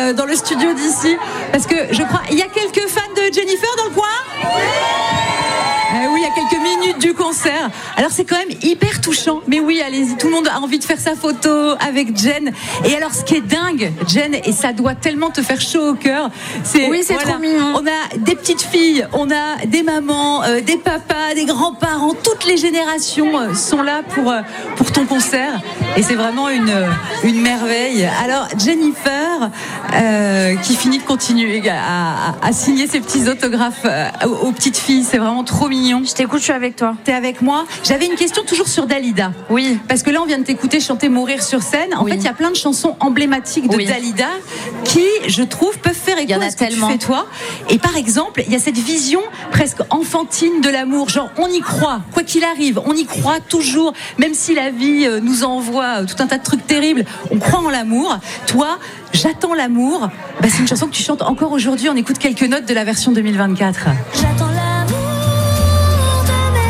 dans le studio d'ici, parce que je crois, il y a quelques fans de Jennifer dans le coin. Oui, il y a quelques minutes du concert. Alors c'est quand même hyper touchant. Mais oui, allez-y, tout le monde a envie de faire sa photo avec Jen. Et alors ce qui est dingue, Jen, et ça doit tellement te faire chaud au cœur, c'est trop mignon. On a des petites filles, on a des mamans, des papas, des grands-parents, toutes les générations sont là pour ton concert. Et c'est vraiment une merveille. Alors Jennifer, qui finit de continuer à signer ses petits autographes aux petites filles, c'est vraiment trop mignon. Je t'écoute, je suis avec toi. T'es avec moi. J'avais une question toujours sur Dalida. Oui. Parce que là, on vient de t'écouter chanter Mourir sur scène. En fait, il y a plein de chansons emblématiques de Dalida qui, je trouve, peuvent faire écho à ce que tu fais toi. Et par exemple, il y a cette vision presque enfantine de l'amour. Genre, on y croit, quoi qu'il arrive. On y croit toujours. Même si la vie nous envoie tout un tas de trucs terribles, on croit en l'amour. Toi, J'attends l'amour. C'est une chanson que tu chantes encore aujourd'hui. On écoute quelques notes de la version 2024. J'attends l'amour de mes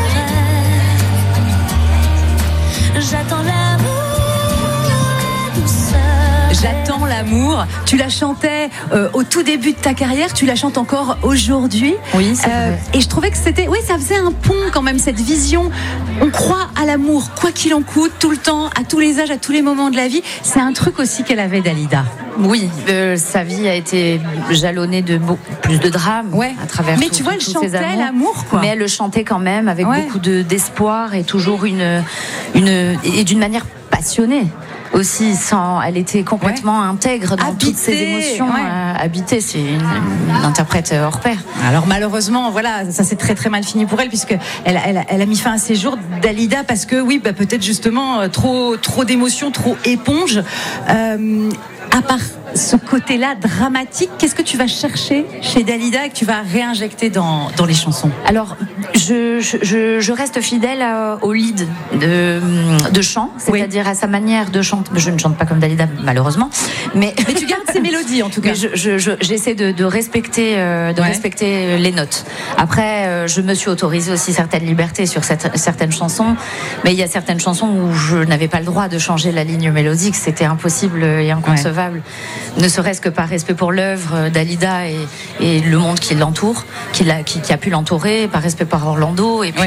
rêves. J'attends l'amour de la douceur. J'attends l'amour. Tu la chantais au tout début de ta carrière, tu la chantes encore aujourd'hui. Oui, c'est vrai. Et je trouvais que c'était, oui, ça faisait un pont quand même, cette vision. On croit à l'amour, quoi qu'il en coûte, tout le temps, à tous les âges, à tous les moments de la vie. C'est un truc aussi qu'elle avait, Dalida. Oui, sa vie a été jalonnée de beaucoup plus de drames à travers. Mais tu vois, elle chantait l'amour, quoi. Mais elle le chantait quand même avec beaucoup d'espoir et toujours et d'une manière passionnée. Aussi, elle était complètement intègre dans toutes ses émotions, habitée. C'est une interprète hors pair. Alors malheureusement, voilà, ça s'est très très mal fini pour elle, puisque elle a mis fin à ses jours, Dalida, parce que peut-être justement trop d'émotions, trop éponge. À part ce côté-là dramatique, qu'est-ce que tu vas chercher chez Dalida et que tu vas réinjecter dans les chansons? Alors, je reste fidèle au lead de chant, c'est-à-dire à sa manière de chanter. Je ne chante pas comme Dalida, malheureusement, mais tu gardes ses mélodies en tout cas. J'essaie de respecter les notes. Après, je me suis autorisée aussi certaines libertés sur certaines chansons, mais il y a certaines chansons où je n'avais pas le droit de changer la ligne mélodique. C'était impossible et inconcevable. Ne serait-ce que par respect pour l'œuvre Dalida et le monde qui l'entoure, qui a pu l'entourer, par respect pour Orlando et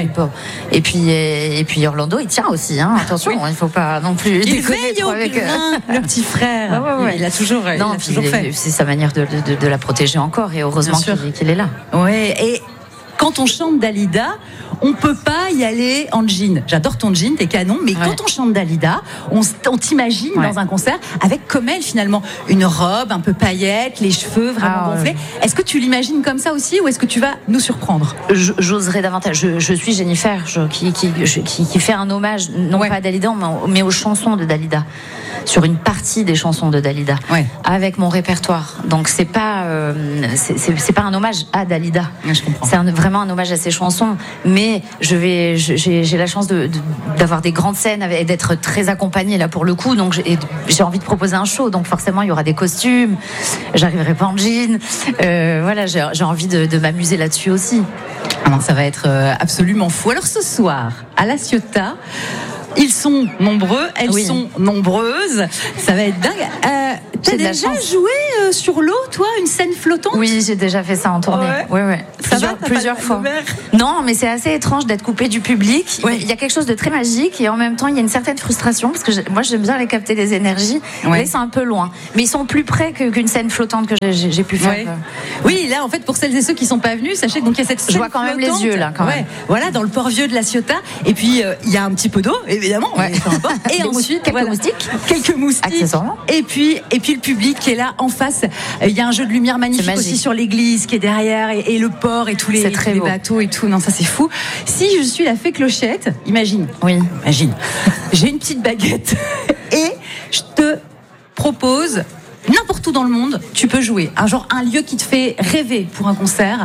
puis Orlando il tient aussi, attention, il ne faut pas non plus déconner trop avec le petit frère. Il a toujours, fait. C'est sa manière de la protéger encore, et heureusement qu'il est là. Et quand on chante Dalida, on peut pas y aller en jean. J'adore ton jean, t'es canon, mais quand on chante Dalida, on t'imagine dans un concert avec, comme elle finalement, une robe un peu paillettes, les cheveux vraiment gonflés. Est-ce que tu l'imagines comme ça aussi, ou est-ce que tu vas nous surprendre? J'oserais davantage. Je suis Jennifer, qui fait un hommage non pas à Dalida, mais aux chansons de Dalida, sur une partie des chansons de Dalida, avec mon répertoire. Donc c'est pas un hommage à Dalida. Je comprends. C'est vraiment un hommage à ses chansons, mais j'ai la chance d'avoir des grandes scènes et d'être très accompagnée là pour le coup. Donc j'ai envie de proposer un show, donc forcément il y aura des costumes. J'arriverai pas en jean. J'ai envie de m'amuser là-dessus aussi. Alors, ça va être absolument fou. Alors ce soir à La Ciotat, ils sont nombreux, elles sont nombreuses. Ça va être dingue. T'as déjà joué sur l'eau, toi, une scène flottante? Oui, j'ai déjà fait ça en tournée. Plusieurs fois. Non, mais c'est assez étrange d'être coupé du public. Il y a quelque chose de très magique, et en même temps, il y a une certaine frustration, parce que moi, j'aime bien aller capter les énergies. Mais ils sont un peu loin. Mais ils sont plus près qu'une scène flottante que j'ai pu faire. Oui, là, en fait, pour celles et ceux qui sont pas venus, sachez qu'il y a cette scène. Je vois quand même les yeux, là, quand même. Voilà, dans le port vieux de La Ciotat. Et puis, il y a un petit peu d'eau, évidemment. Et ensuite, quelques moustiques. Accessoirement. Et puis le public qui est là en face. Il y a un jeu de lumière magnifique aussi sur l'église qui est derrière, et le port et tous les bateaux et tout. Non, ça c'est fou. Si je suis la fée Clochette, imagine. J'ai une petite baguette et je te propose, n'importe où dans le monde, tu peux jouer. Un lieu qui te fait rêver pour un concert.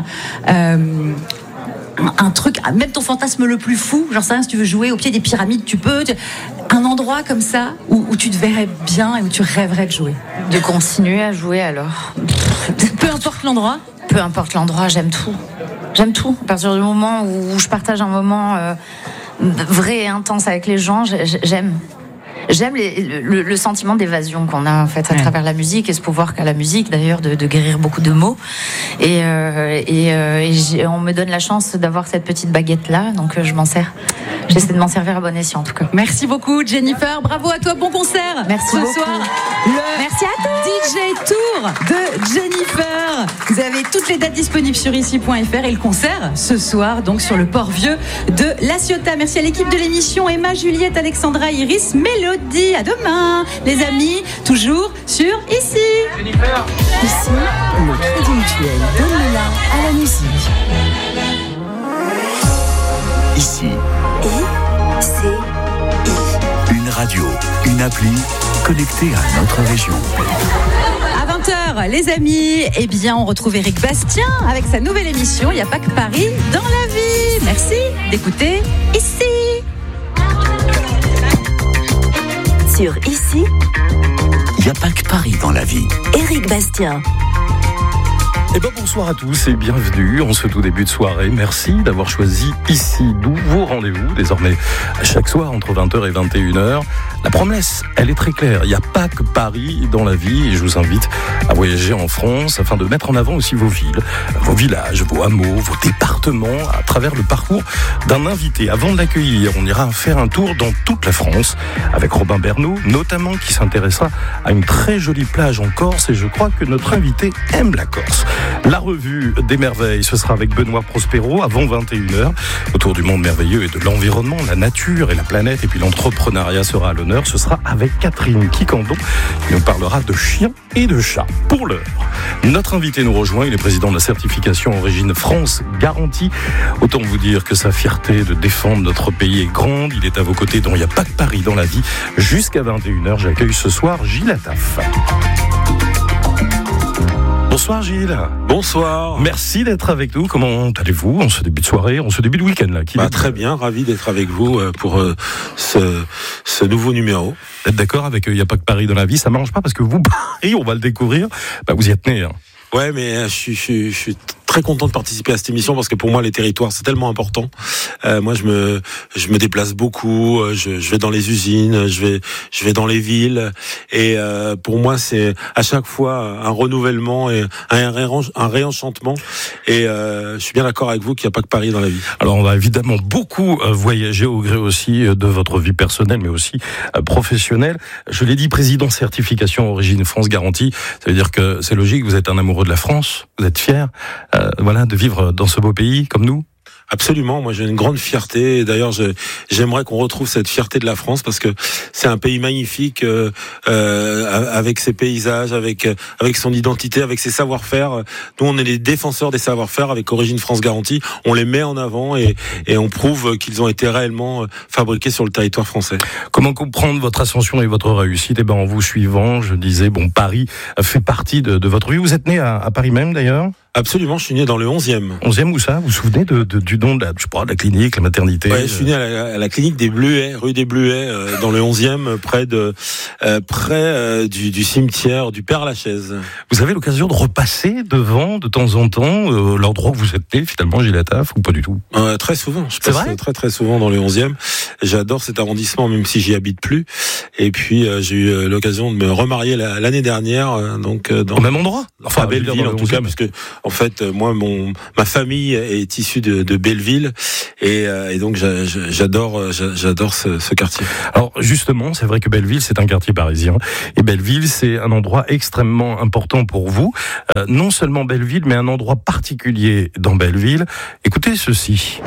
Un truc, même ton fantasme le plus fou, j'en sais rien, si tu veux jouer au pied des pyramides, tu peux. Un endroit comme ça où tu te verrais bien et où tu rêverais de jouer. De continuer à jouer alors. Peu importe l'endroit. Peu importe l'endroit, j'aime tout. J'aime tout. À partir du moment où je partage un moment vrai et intense avec les gens, j'aime. J'aime le sentiment d'évasion qu'on a en fait à travers la musique et ce pouvoir qu'a la musique d'ailleurs de guérir beaucoup de maux. Et on me donne la chance d'avoir cette petite baguette là, donc je m'en sers. J'essaie de m'en servir à bon escient en tout cas. Merci beaucoup Jennifer, bravo à toi, bon concert. Merci beaucoup. Soir, merci à tous. DJ Tour de Jennifer. Vous avez toutes les dates disponibles sur ici.fr et le concert ce soir donc sur le port vieux de La Ciotat. Merci à l'équipe de l'émission, Emma, Juliette, Alexandra, Iris, Mélodie. À demain les amis, toujours sur Ici. Jennifer. Ici, le Crédit Mutuel donne là à la musique. Ici. Une radio, une appli connectée à notre région. À 20h, les amis, eh bien, on retrouve Éric Bastien avec sa nouvelle émission. Il n'y a pas que Paris dans la vie. Merci d'écouter Ici. Sur Ici, il n'y a pas que Paris dans la vie. Éric Bastien. Eh ben bonsoir à tous et bienvenue en ce tout début de soirée. Merci d'avoir choisi Ici, d'où vos rendez-vous désormais chaque soir entre 20h et 21h. La promesse, elle est très claire. Il n'y a pas que Paris dans la vie et je vous invite à voyager en France afin de mettre en avant aussi vos villes, vos villages, vos hameaux, vos départements à travers le parcours d'un invité. Avant de l'accueillir, on ira faire un tour dans toute la France avec Robin Bernot, notamment qui s'intéressera à une très jolie plage en Corse et je crois que notre invité aime la Corse. La revue des merveilles, ce sera avec Benoît Prospero avant 21h. Autour du monde merveilleux et de l'environnement, la nature et la planète et puis l'entrepreneuriat sera à l'honneur. Ce sera avec Catherine Kikandon qui nous parlera de chiens et de chats. Pour l'heure, notre invité nous rejoint. Il est président de la certification Origine France Garantie. Autant vous dire que sa fierté de défendre notre pays est grande. Il est à vos côtés dont il n'y a pas que Paris dans la vie. Jusqu'à 21h, j'accueille ce soir Gilles Attaf. Bonsoir Gilles. Bonsoir. Merci d'être avec nous. Comment allez-vous en ce début de soirée, en ce début de week-end là Très bien, ravi d'être avec vous pour ce nouveau numéro. Vous êtes d'accord avec Il n'y a pas que Paris dans la vie, ça ne m'arrange pas parce que vous, Paris, on va le découvrir, vous y êtes né. Hein. Ouais, mais je suis très content de participer à cette émission parce que pour moi les territoires c'est tellement important. Moi je me déplace beaucoup, je vais dans les usines, je vais dans les villes et pour moi c'est à chaque fois un renouvellement et un réenchantement et je suis bien d'accord avec vous qu'il n'y a pas que Paris dans la vie. Alors on va évidemment beaucoup voyager au gré aussi de votre vie personnelle mais aussi professionnelle. Je l'ai dit, président certification Origine France Garantie, ça veut dire que c'est logique, vous êtes un amoureux de la France, vous êtes fier de vivre dans ce beau pays comme nous. Absolument, moi j'ai une grande fierté. D'ailleurs, j'aimerais qu'on retrouve cette fierté de la France parce que c'est un pays magnifique avec ses paysages, avec son identité, avec ses savoir-faire. Nous, on est les défenseurs des savoir-faire avec Origine France Garantie. On les met en avant et on prouve qu'ils ont été réellement fabriqués sur le territoire français. Comment comprendre votre ascension et votre réussite ? En vous suivant, je disais, Paris fait partie de votre vie. Vous êtes né à Paris même d'ailleurs ? Absolument, je suis né dans le 11e. 11e où ça ? Vous vous souvenez du nom de la clinique, la maternité ? Ouais, je suis né à la clinique des Bleuets, rue des Bleuets, dans le 11e, près du cimetière du Père-Lachaise. Vous avez l'occasion de repasser devant, de temps en temps, l'endroit où vous êtes né, finalement, Gilles Attaf, ou pas du tout ? Très souvent. Je passe très très souvent dans le 11e. J'adore cet arrondissement, même si j'y habite plus. Et puis, j'ai eu l'occasion de me remarier l'année dernière, donc au même endroit ? Enfin, à Belleville, en tout cas, parce que en fait, moi, ma famille est issue de Belleville et donc j'adore ce quartier. Alors justement, c'est vrai que Belleville, c'est un quartier parisien et Belleville, c'est un endroit extrêmement important pour vous. Non seulement Belleville, mais un endroit particulier dans Belleville. Écoutez ceci.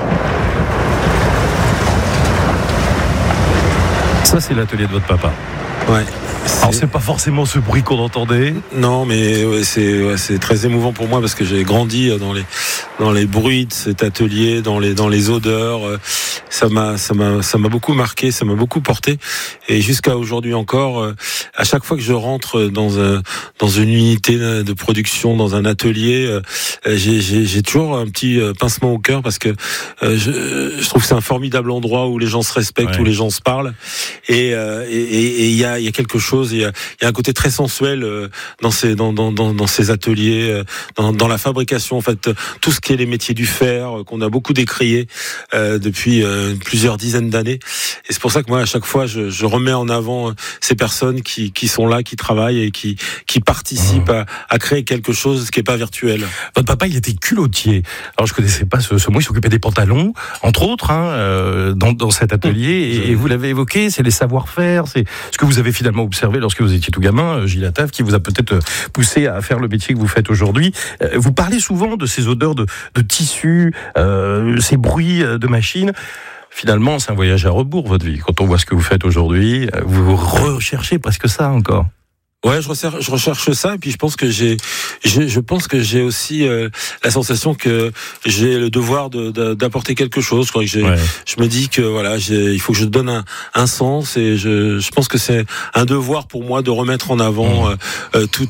Ça, c'est l'atelier de votre papa. Ouais. Alors c'est pas forcément ce bruit qu'on entendait. Non, mais c'est très émouvant pour moi parce que j'ai grandi dans les bruits de cet atelier, dans les odeurs. Ça m'a beaucoup marqué, ça m'a beaucoup porté. Et jusqu'à aujourd'hui encore, à chaque fois que je rentre dans une unité de production, dans un atelier, j'ai toujours un petit pincement au cœur parce que je trouve que c'est un formidable endroit où les gens se respectent, où les gens se parlent. Et il y a quelque chose. Il y a un côté très sensuel dans ces ateliers, dans la fabrication, en fait, tout ce qui est les métiers du fer qu'on a beaucoup décrié depuis plusieurs dizaines d'années. Et c'est pour ça que moi, à chaque fois, je remets en avant ces personnes qui sont là, qui travaillent et qui participent à créer quelque chose qui est pas virtuel. Votre papa, il était culottier. Alors, je connaissais pas ce mot. Il s'occupait des pantalons, entre autres, dans cet atelier. Et vous l'avez évoqué, c'est les savoir-faire, c'est ce que vous avez finalement observé lorsque vous étiez tout gamin, Gilles Attaf, qui vous a peut-être poussé à faire le métier que vous faites aujourd'hui. Vous parlez souvent de ces odeurs de tissus, ces bruits de machines. Finalement, c'est un voyage à rebours, votre vie. Quand on voit ce que vous faites aujourd'hui, vous recherchez presque ça encore. Ouais, je recherche ça, et puis je pense que j'ai aussi la sensation que j'ai le devoir d'apporter quelque chose. Je crois que je me dis que voilà, il faut que je donne un sens, et je pense que c'est un devoir pour moi de remettre en avant tout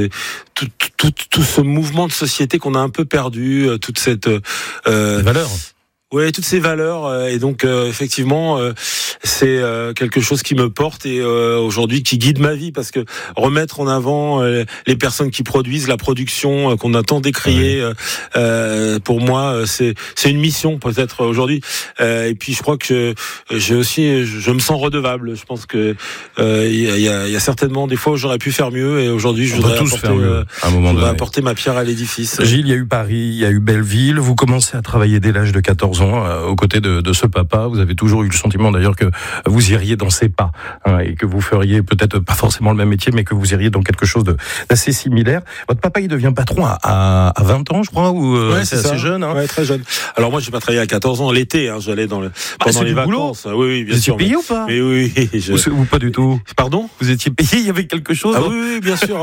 ce mouvement de société qu'on a un peu perdu, toute cette valeur. Ouais, toutes ces valeurs, et donc effectivement c'est quelque chose qui me porte, et aujourd'hui qui guide ma vie, parce que remettre en avant les personnes qui produisent, la production qu'on a tant décriée, pour moi c'est une mission peut-être aujourd'hui, et puis je crois que je me sens redevable. Je pense que il y a certainement des fois où j'aurais pu faire mieux, et aujourd'hui je voudrais apporter ma pierre à l'édifice. Gilles, il y a eu Paris, il y a eu Belleville, vous commencez à travailler dès l'âge de 14 ans aux côtés de ce papa. Vous avez toujours eu le sentiment d'ailleurs que vous iriez dans ses pas, et que vous feriez peut-être pas forcément le même métier, mais que vous iriez dans quelque chose d'assez similaire. Votre papa, il devient patron à 20 ans, je crois, ou c'est assez jeune. Ouais, très jeune. Alors moi, j'ai pas travaillé à 14 ans l'été, j'allais pendant les vacances. Oui, bien sûr. Vous étiez payé ou pas? Mais oui. Ou pas du tout? Pardon? Vous étiez payé? Il y avait quelque chose? Oui, bien sûr.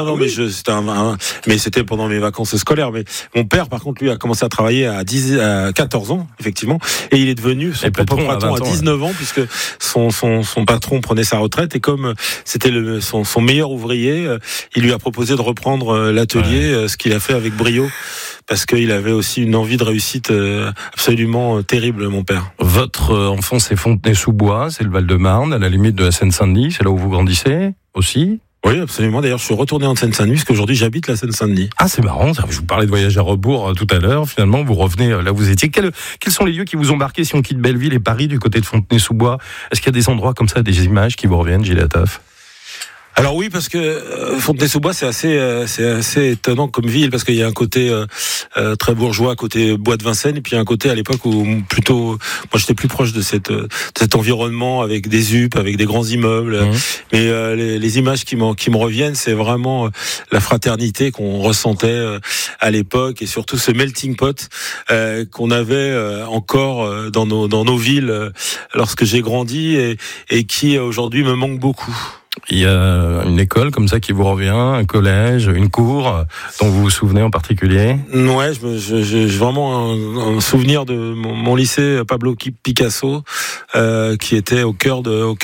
Mais c'était pendant mes vacances scolaires. Mais mon père, par contre, lui, a commencé à travailler à 14 ans, effectivement, et il est devenu son propre patron à 19 ans, puisque son patron prenait sa retraite, et comme c'était son meilleur ouvrier, il lui a proposé de reprendre l'atelier, ce qu'il a fait avec brio, parce qu'il avait aussi une envie de réussite absolument terrible, mon père. Votre enfance, c'est Fontenay-sous-Bois, c'est le Val-de-Marne, à la limite de la Seine-Saint-Denis, c'est là où vous grandissez aussi? Oui, absolument. D'ailleurs, je suis retourné en Seine-Saint-Denis, parce qu'aujourd'hui, j'habite la Seine-Saint-Denis. Ah, c'est marrant. Je vous parlais de voyage à rebours tout à l'heure. Finalement, vous revenez là où vous étiez. Quels sont les lieux qui vous ont marqué si on quitte Belleville et Paris du côté de Fontenay-sous-Bois? Est-ce qu'il y a des endroits comme ça, des images qui vous reviennent, Gilles Attaf? Alors oui, parce que Fontenay-sous-Bois, c'est assez étonnant comme ville, parce qu'il y a un côté très bourgeois, côté bois de Vincennes, et puis il y a un côté à l'époque où plutôt, moi j'étais plus proche de cet environnement avec des ZUP, avec des grands immeubles. Mais les images qui me reviennent, c'est vraiment la fraternité qu'on ressentait à l'époque, et surtout ce melting pot qu'on avait encore dans nos villes lorsque j'ai grandi, et qui aujourd'hui me manque beaucoup. Il y a une école comme ça qui vous revient, un collège, une cour dont vous vous souvenez en particulier? Ouais, j'ai vraiment un souvenir de mon lycée Pablo Picasso, qui était au cœur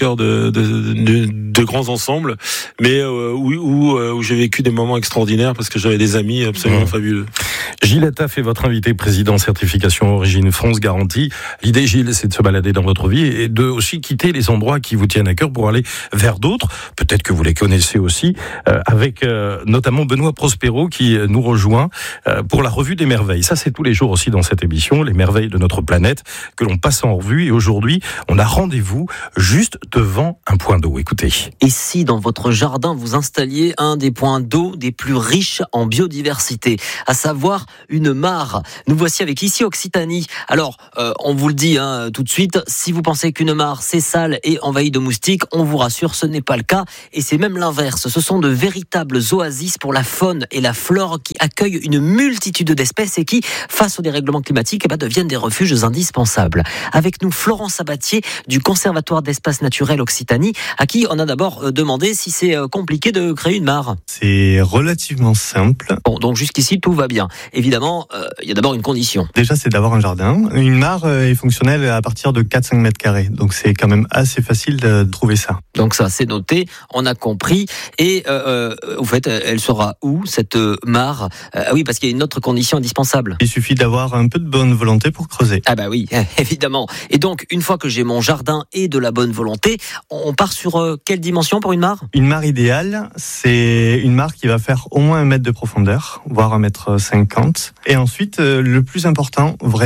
de grands ensembles, mais où j'ai vécu des moments extraordinaires, parce que j'avais des amis absolument fabuleux. Gilles Attaf est votre invité, président certification Origine France Garantie. L'idée, Gilles, c'est de se balader dans votre vie et de aussi quitter les endroits qui vous tiennent à cœur pour aller vers d'autres. Peut-être que vous les connaissez aussi, avec notamment Benoît Prospero qui nous rejoint pour la revue des merveilles. Ça, c'est tous les jours aussi dans cette émission, les merveilles de notre planète que l'on passe en revue. Et aujourd'hui, on a rendez-vous juste devant un point d'eau. Écoutez. Et si dans votre jardin, vous installiez un des points d'eau des plus riches en biodiversité, à savoir une mare? Nous voici avec Ici Occitanie. Alors, on vous le dit tout de suite, si vous pensez qu'une mare, c'est sale et envahi de moustiques, on vous rassure, ce n'est pas le cas. Et c'est même l'inverse. Ce sont de véritables oasis pour la faune et la flore qui accueillent une multitude d'espèces et qui, face au dérèglement climatique, deviennent des refuges indispensables. Avec nous, Florent Sabatier du Conservatoire d'espaces naturels Occitanie, à qui on a d'abord demandé si c'est compliqué de créer une mare. C'est relativement simple. Bon, donc jusqu'ici, tout va bien. Évidemment, il y a d'abord une condition. Déjà, c'est d'avoir un jardin. Une mare est fonctionnelle à partir de 4-5 mètres carrés. Donc c'est quand même assez facile de trouver ça. Donc ça, c'est noté, on a compris. Et au fait, elle sera où, cette mare? Ah oui, parce qu'il y a une autre condition indispensable. Il suffit d'avoir un peu de bonne volonté pour creuser. Ah bah oui, évidemment. Et donc, une fois que j'ai mon jardin et de la bonne volonté, on part sur quelle dimension pour une mare? Une mare idéale, c'est une mare qui va faire au moins 1 mètre de profondeur, voire 1,50 m. Et ensuite, le plus important, vraiment,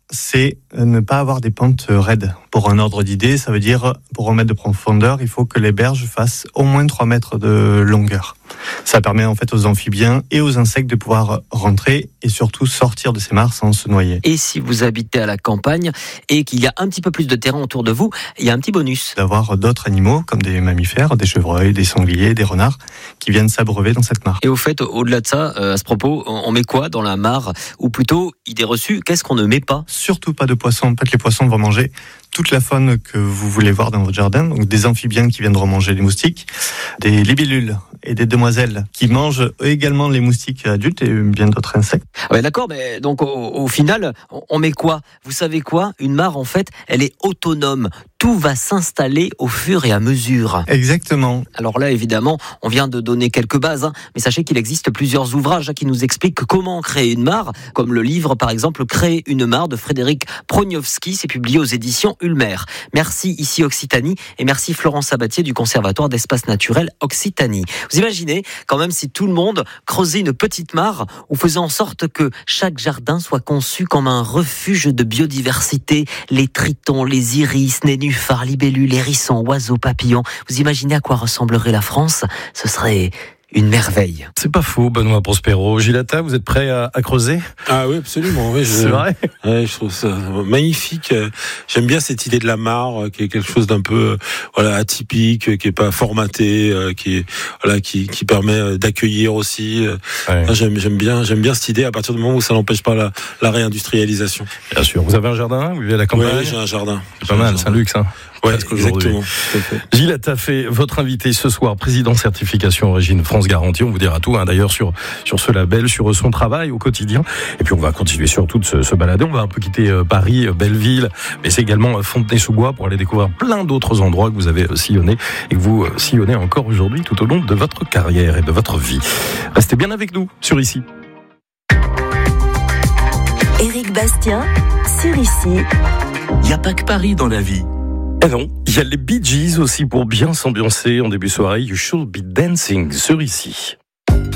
c'est ne pas avoir des pentes raides. Pour un ordre d'idée, ça veut dire, pour 1 mètre de profondeur, il faut que les berges fassent au moins 3 mètres de longueur. Ça permet en fait aux amphibiens et aux insectes de pouvoir rentrer et surtout sortir de ces mares sans se noyer. Et si vous habitez à la campagne et qu'il y a un petit peu plus de terrain autour de vous, il y a un petit bonus. D'avoir d'autres animaux comme des mammifères, des chevreuils, des sangliers, des renards qui viennent s'abreuver dans cette mare. Et au fait, au-delà de ça, à ce propos, on met quoi dans la mare? Ou plutôt, idée reçue, qu'est-ce qu'on ne met pas? Surtout pas de poissons. En fait, les poissons vont manger toute la faune que vous voulez voir dans votre jardin. Donc des amphibiens qui viennent manger les moustiques, des libellules et des demoiselles qui mangent également les moustiques adultes et bien d'autres insectes. Ouais, d'accord, mais donc au final, on met quoi? Vous savez quoi? Une mare, en fait, elle est autonome. Tout va s'installer au fur et à mesure. Exactement. Alors là, évidemment, on vient de donner quelques bases, mais sachez qu'il existe plusieurs ouvrages qui nous expliquent comment créer une mare, comme le livre, par exemple, Créer une mare de Frédéric Proniowski, c'est publié aux éditions Ulmer. Merci ici Occitanie et merci Florence Sabatier du Conservatoire d'Espaces Naturels Occitanie. Vous imaginez quand même si tout le monde creusait une petite mare ou faisait en sorte que chaque jardin soit conçu comme un refuge de biodiversité, les tritons, les iris, nénuphars, libellules, hérissons, oiseaux, papillons. Vous imaginez à quoi ressemblerait la France? Ce serait une merveille. C'est pas faux, Benoît Prospero. Gilles Attah, vous êtes prêt à creuser? Ah oui, absolument. Oui, c'est vrai. Ouais, je trouve ça magnifique. J'aime bien cette idée de la mare, qui est quelque chose d'un peu atypique, qui est pas formaté, qui permet d'accueillir aussi. Ouais. J'aime bien cette idée à partir du moment où ça n'empêche pas la réindustrialisation. Bien sûr. Vous avez un jardin? Vous vivez à la campagne? Oui, j'ai un jardin. C'est pas mal, c'est un luxe, hein. Ouais, exactement. Gilles Attah, votre invité ce soir, président certification Origine France Garantie. On vous dira tout, d'ailleurs, sur ce label, sur son travail au quotidien. Et puis, on va continuer surtout de se balader. On va un peu quitter Paris, Belleville, mais c'est également Fontenay-sous-Bois pour aller découvrir plein d'autres endroits que vous avez sillonnés et que vous sillonnez encore aujourd'hui tout au long de votre carrière et de votre vie. Restez bien avec nous sur Ici. Éric Bastien, sur Ici. Il n'y a pas que Paris dans la vie. Eh non, il y a les Bee Gees aussi pour bien s'ambiancer en début de soirée. You Should Be Dancing sur Ici.